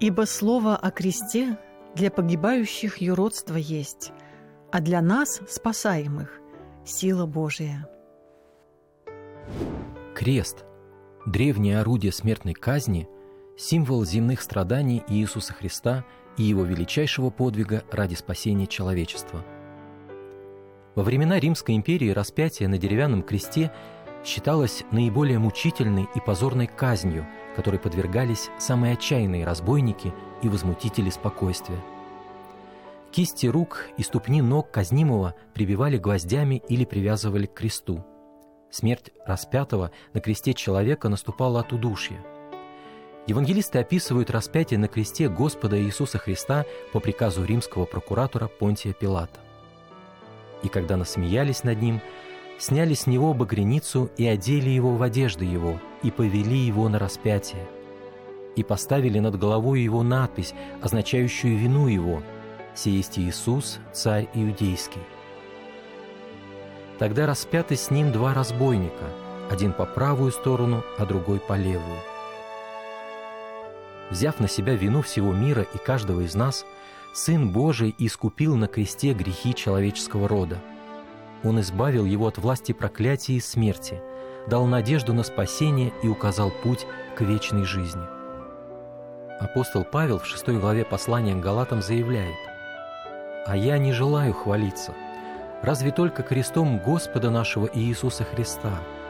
Ибо слово о кресте для погибающих юродство есть, а для нас, спасаемых, сила Божия. Крест – древнее орудие смертной казни, символ земных страданий Иисуса Христа и Его величайшего подвига ради спасения человечества. Во времена Римской империи распятие на деревянном кресте считалось наиболее мучительной и позорной казнью, которой подвергались самые отчаянные разбойники и возмутители спокойствия. Кисти рук и ступни ног казнимого прибивали гвоздями или привязывали к кресту. Смерть распятого на кресте человека наступала от удушья. Евангелисты описывают распятие на кресте Господа Иисуса Христа по приказу римского прокуратора Понтия Пилата. «И когда насмеялись над ним, сняли с него багряницу и одели его в одежды его, и повели его на распятие, и поставили над головой его надпись, означающую вину его: «Сей есть Иисус, царь иудейский». Тогда распяты с ним два разбойника, один по правую сторону, а другой по левую. Взяв на себя вину всего мира и каждого из нас, Сын Божий искупил на кресте грехи человеческого рода. Он избавил его от власти проклятия и смерти, дал надежду на спасение и указал путь к вечной жизни. Апостол Павел в 6 главе послания к Галатам заявляет: «А я не желаю хвалиться, разве только крестом Господа нашего Иисуса Христа,